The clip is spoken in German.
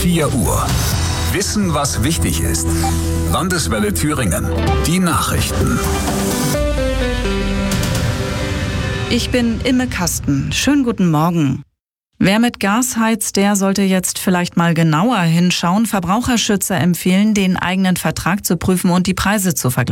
4 Uhr. Wissen, was wichtig ist. Landeswelle Thüringen. Die Nachrichten. Ich bin Imme Kasten. Schönen guten Morgen. Wer mit Gas heizt, der sollte jetzt vielleicht mal genauer hinschauen. Verbraucherschützer empfehlen, den eigenen Vertrag zu prüfen und die Preise zu vergleichen.